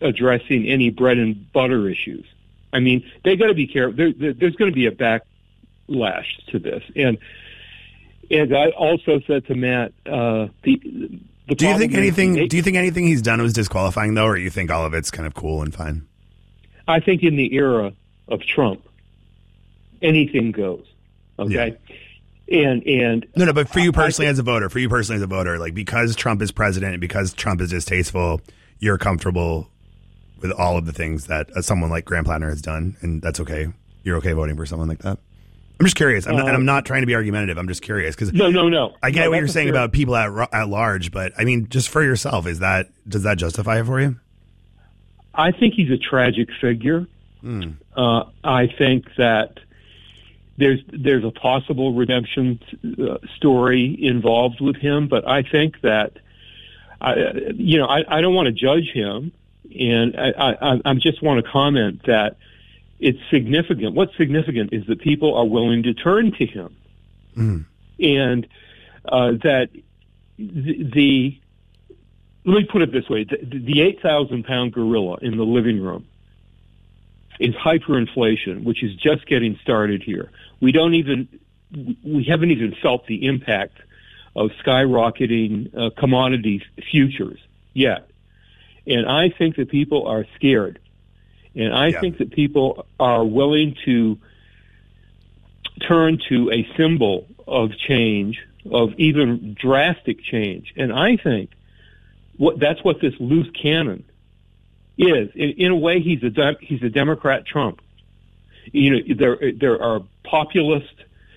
addressing any bread and butter issues. I mean, they got to be careful. There's going to be a backlash to this, and I also said to Matt, the do you think anything he's done was disqualifying though, or you think all of it's kind of cool and fine? I think in the era of Trump, anything goes. Okay. Yeah. And no, but for you personally as a voter, like because Trump is president and because Trump is distasteful, you're comfortable with all of the things that someone like Graham Plattner has done, and that's okay. You're okay voting for someone like that. I'm just curious. I'm not trying to be argumentative. I'm just curious because no. I get what you're saying about people at large, but I mean, just for yourself, does that justify it for you? I think he's a tragic figure. I think that there's a possible redemption story involved with him, but I think that I don't want to judge him, and I just want to comment that it's significant. What's significant is that people are willing to turn to him, and that the let me put it this way: the 8,000-pound gorilla in the living room is hyperinflation, which is just getting started here. We haven't even felt the impact of skyrocketing commodity futures yet. And I think that people are scared. And I think that people are willing to turn to a symbol of change, of even drastic change. And I think that's what this loose cannon is. In a way, he's a Democrat Trump. There are populist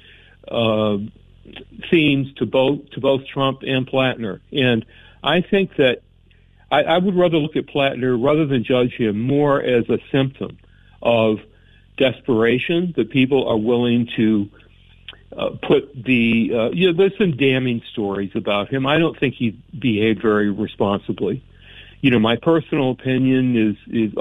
themes to both Trump and Plattner, and I think that I would rather look at Plattner rather than judge him more as a symptom of desperation that people are willing to put there's some damning stories about him. I don't think he behaved very responsibly. My personal opinion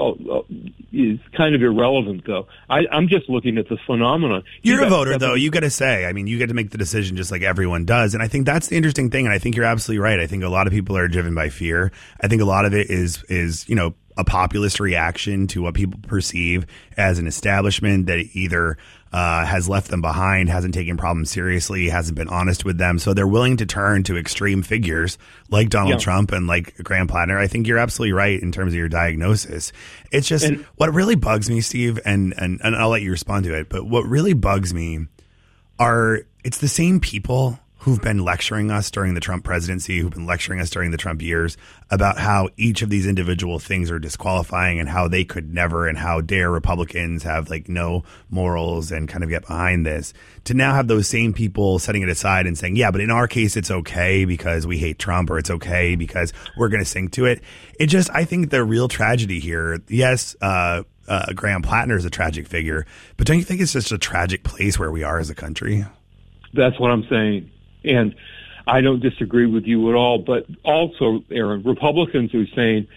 is kind of irrelevant, though. I'm just looking at the phenomenon. You're a voter, though. You got to say. I mean, you get to make the decision just like everyone does. And I think that's the interesting thing. And I think you're absolutely right. I think a lot of people are driven by fear. I think a lot of it is a populist reaction to what people perceive as an establishment that either has left them behind, hasn't taken problems seriously, hasn't been honest with them. So they're willing to turn to extreme figures like Donald Trump and like Graham Plattner. I think you're absolutely right in terms of your diagnosis. It's just what really bugs me, Steve, and I'll let you respond to it. But what really bugs me it's the same people who've been lecturing us during the Trump presidency, who've been lecturing us during the Trump years about how each of these individual things are disqualifying and how they could never, and how dare Republicans have like no morals and kind of get behind this, to now have those same people setting it aside and saying, yeah, but in our case, it's okay because we hate Trump, or it's okay because we're going to sink to it. I think the real tragedy here, yes, Graham Plattner is a tragic figure, but don't you think it's just a tragic place where we are as a country? That's what I'm saying. And I don't disagree with you at all. But also, Aaron, Republicans are saying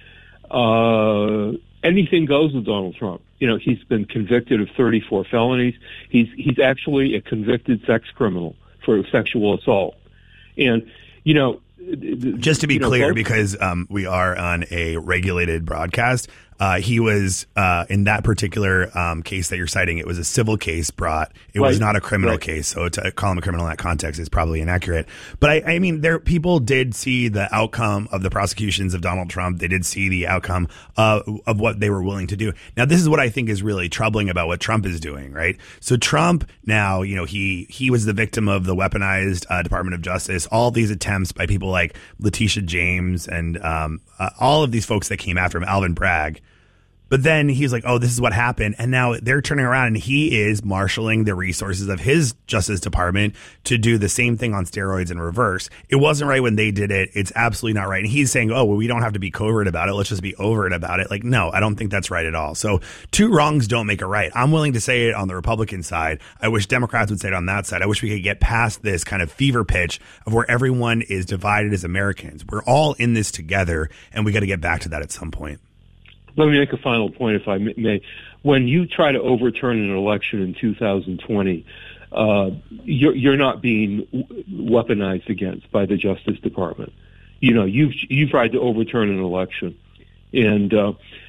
anything goes with Donald Trump. He's been convicted of 34 felonies. He's actually a convicted sex criminal for sexual assault. And, just to be clear, because we are on a regulated broadcast, he was in that particular case that you're citing. It was a civil case brought. It was not a criminal case. So to call him a criminal in that context is probably inaccurate. But I mean, people did see the outcome of the prosecutions of Donald Trump. They did see the outcome of what they were willing to do. Now, this is what I think is really troubling about what Trump is doing, right? So Trump now, he was the victim of the weaponized Department of Justice, all these attempts by people like Letitia James and all of these folks that came after him, Alvin Bragg. But then he's like, oh, this is what happened. And now they're turning around and he is marshaling the resources of his Justice Department to do the same thing on steroids in reverse. It wasn't right when they did it. It's absolutely not right. And he's saying, oh, well, we don't have to be covert about it. Let's just be overt about it. Like, no, I don't think that's right at all. So two wrongs don't make a right. I'm willing to say it on the Republican side. I wish Democrats would say it on that side. I wish we could get past this kind of fever pitch of where everyone is divided as Americans. We're all in this together, and we got to get back to that at some point. Let me make a final point, if I may. When you try to overturn an election in 2020, you're not being weaponized against by the Justice Department. You've tried to overturn an election, and